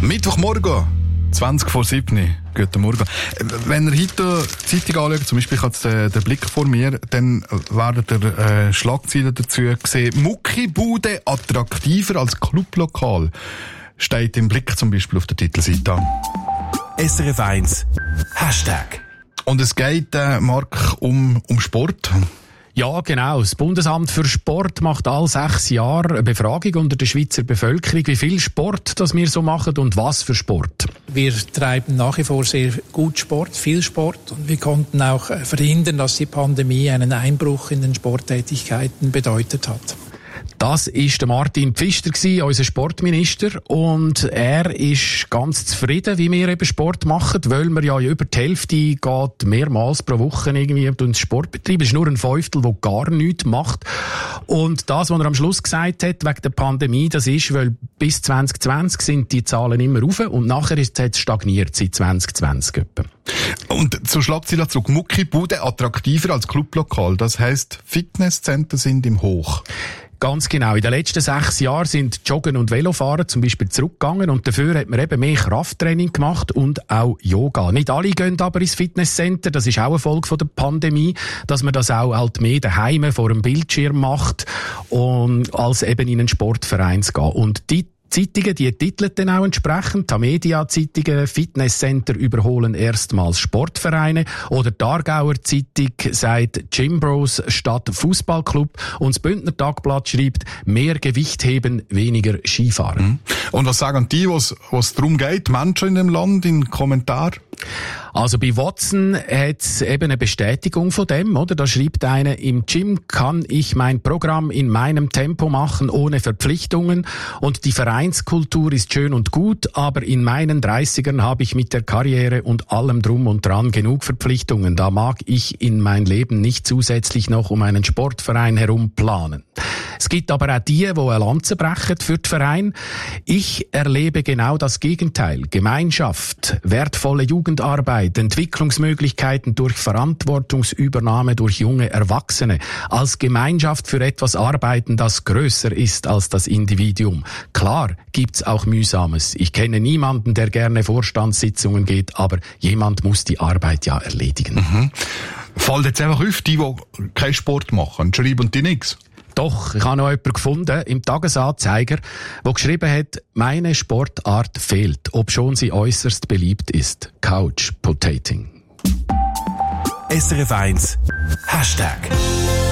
Mittwochmorgen, 20:07. Guten Morgen. Wenn ihr heute die Zeitung anschaut, zum Beispiel, ich habe den Blick vor mir, dann werden ihr Schlagzeilen dazu gesehen. Muckibude attraktiver als Clublokal. Steht im Blick zum Beispiel auf der Titelseite. SRF 1 Hashtag. Und es geht, Marc, um Sport. Ja, genau. Das Bundesamt für Sport macht alle 6 Jahre eine Befragung unter der Schweizer Bevölkerung, wie viel Sport das wir so machen und was für Sport. Wir treiben nach wie vor sehr gut Sport, viel Sport, und wir konnten auch verhindern, dass die Pandemie einen Einbruch in den Sporttätigkeiten bedeutet hat. Das ist der Martin Pfister, unser Sportminister, und er ist ganz zufrieden, wie wir eben Sport machen, weil wir ja über die Hälfte geht mehrmals pro Woche irgendwie durch Sport betreiben. Es ist nur ein Fünftel, der gar nichts macht. Und das, was er am Schluss gesagt hat, wegen der Pandemie, das ist, weil bis 2020 sind die Zahlen immer rauf und nachher ist es stagniert seit 2020 etwa. Und zur Schlagzeile zurück. Muckibude attraktiver als Clublokal. Das heisst, Fitnesscenter sind im Hoch. Ganz genau. In den letzten 6 Jahren sind Joggen und Velofahren zum Beispiel zurückgegangen und dafür hat man eben mehr Krafttraining gemacht und auch Yoga. Nicht alle gehen aber ins Fitnesscenter. Das ist auch eine Folge von der Pandemie, dass man das auch halt mehr daheim vor dem Bildschirm macht, und als eben in einen Sportverein zu gehen. Und die Zeitungen, die titeln dann auch entsprechend. Die Media-Zeitungen, Fitnesscenter überholen erstmals Sportvereine. Oder die Aargauer Zeitung sagt Gymbros statt Fußballclub. Und das Bündner Tagblatt schreibt, mehr Gewicht heben, weniger Skifahren. Und was sagen die, was darum geht, Menschen in dem Land, in Kommentaren? Also bei Watson hat es eben eine Bestätigung von dem, oder? Da schreibt einer, im Gym kann ich mein Programm in meinem Tempo machen, ohne Verpflichtungen, und die Vereinskultur ist schön und gut, aber in meinen 30ern habe ich mit der Karriere und allem drum und dran genug Verpflichtungen. Da mag ich in mein Leben nicht zusätzlich noch um einen Sportverein herum planen. Es gibt aber auch die eine Lanze brechen für den Verein. Ich erlebe genau das Gegenteil. Gemeinschaft, wertvolle Jugendarbeit, Entwicklungsmöglichkeiten durch Verantwortungsübernahme durch junge Erwachsene. Als Gemeinschaft für etwas arbeiten, das größer ist als das Individuum. Klar gibt's auch Mühsames. Ich kenne niemanden, der gerne Vorstandssitzungen geht, aber jemand muss die Arbeit ja erledigen. Fällt jetzt einfach auf, die keinen Sport machen, schreiben die nichts? Doch, ich habe noch jemanden gefunden im Tagesanzeiger, der geschrieben hat, meine Sportart fehlt, obschon sie äußerst beliebt ist. Couch Potating. SRF 1 Hashtag.